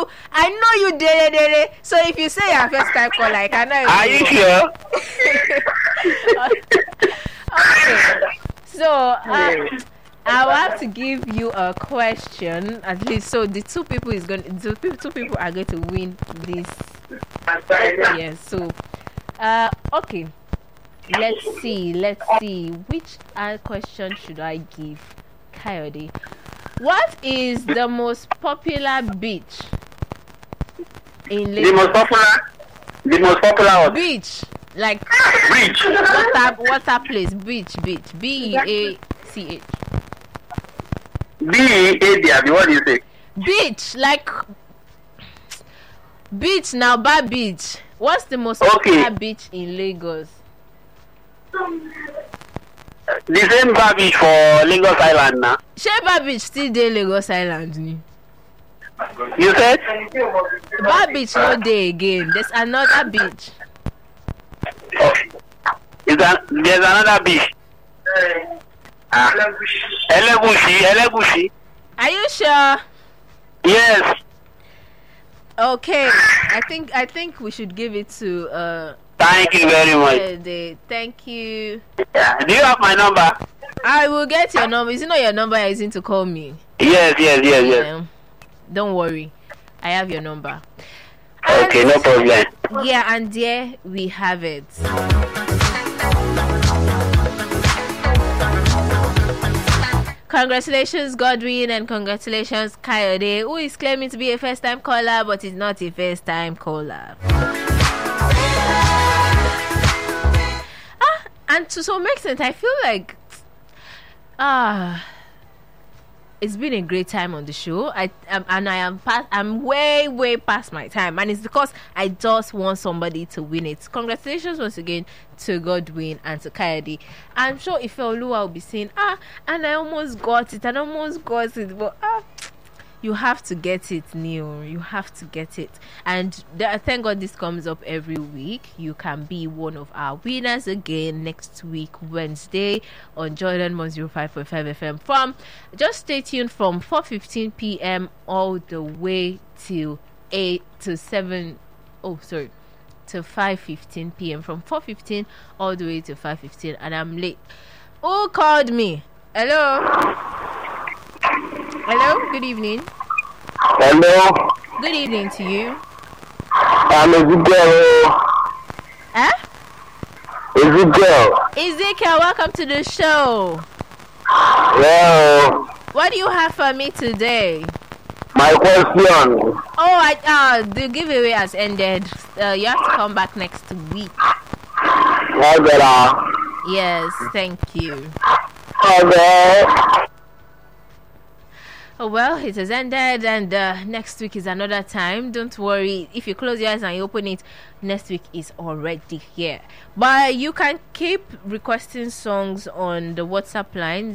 you dere. So if you say you're first time caller, I cannot. Are you sure? Okay. So I will have to give you a question at least. So the two people are going to win this. Yes. So okay. Let's see. Which question should I give Kayode? What is the most popular beach in Lagos? The most popular what? Beach, like Beach. water place. Beach. BEACH. B-E-A-D, what do you say? Beach, like beach now. Bad beach. What's the most popular beach in Lagos? The same bar beach for Lagos Island now. Sheba Beach still dey Lagos Island ni. You said? Bar Beach no dey again. There's another beach. There's another beach. Elegushi. Are you sure? Yes. Okay. I think we should give it to Thank you very much. Thank you. Yeah. Do you have my number? I will get your number. Is it not your number you're using to call me? Yes. Don't worry. I have your number. Okay, no problem. Yeah, and there we have it. Congratulations, Godwin, and congratulations, Kayode, who is claiming to be a first-time caller, but is not a first-time caller. And to some extent, I feel like it's been a great time on the show. I'm way past my time, and it's because I just want somebody to win it. Congratulations once again to Godwin and to Kayode. I'm sure Ifeoluwa will be saying, and I almost got it, but you have to get it, Neil. You have to get it. And thank God this comes up every week. You can be one of our winners again next week, Wednesday, on Jordan 105.5 FM. Just stay tuned from 4:15 p.m. all the way to 5:15 p.m. From 4:15 all the way to 5:15. And I'm late. Who called me? Hello, good evening. Hello. Good evening to you. I'm Ezekiel. Ezekiel, welcome to the show. Hello. What do you have for me today? My question. The giveaway has ended. You have to come back next week. Okay. Yes, thank you. Okay. Oh, well, it has ended, and next week is another time. Don't worry. If you close your eyes and you open it, next week is already here. But you can keep requesting songs on the WhatsApp line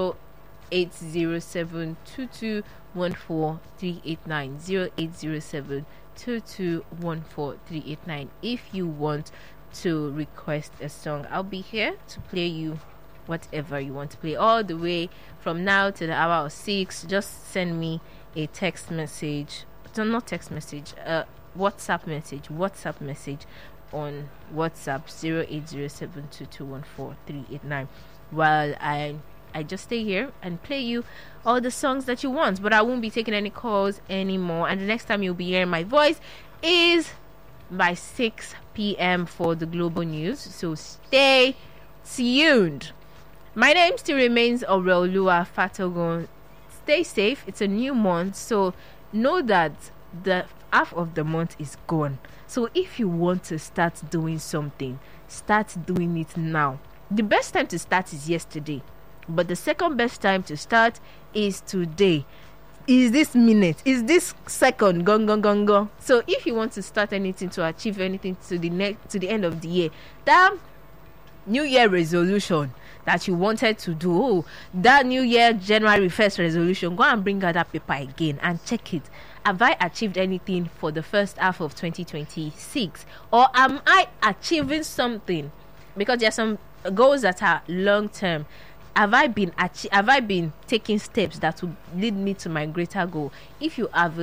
0807-2214-389. 0807-2214-389. If you want to request a song, I'll be here to play you whatever you want to play all the way from now to the hour of 6. Just send me a text message. Not text message, WhatsApp message on WhatsApp 0807-2214-389. While I just stay here and play you all the songs that you want, but I won't be taking any calls anymore. And the next time you'll be hearing my voice is by 6 p.m. for the global news. So stay tuned. My name still remains Oreoluwa Fatogun. Stay safe. It's a new month, so know that the half of the month is gone. So if you want to start doing something, start doing it now. The best time to start is yesterday, but the second best time to start is today. Is this minute? Is this second? Gong. So if you want to start anything, to achieve anything to the end of the year, that New Year resolution that you wanted to do, that New Year January 1st resolution, go and bring out that paper again and check it. Have I achieved anything for the first half of 2026, or am I achieving something? Because there are some goals that are long term. Have I been taking steps that will lead me to my greater goal? If you haven't,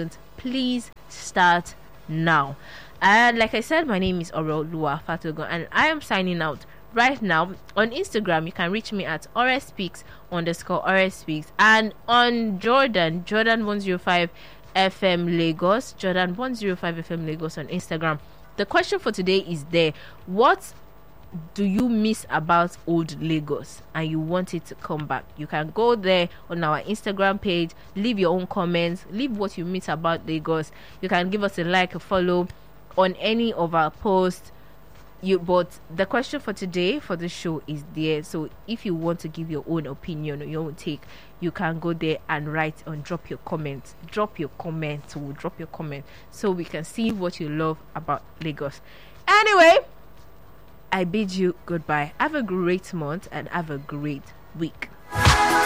please start now. And like I said, my name is Orolua Fatogo, and I am signing out right now. On Instagram, you can reach me at @ORSpeaks_ORSpeaks, and on Jordan 105 FM Lagos, Jordan 105 FM Lagos on Instagram. The question for today is there. What do you miss about old Lagos and you want it to come back? You can go there on our Instagram page, leave your own comments, leave what you miss about Lagos. You can give us a like, a follow on any of our posts. But the question for today for the show is there. So if you want to give your own opinion or your own take, you can go there and write and drop your comments. Drop your comment so we can see what you love about Lagos. Anyway, I bid you goodbye. Have a great month and have a great week.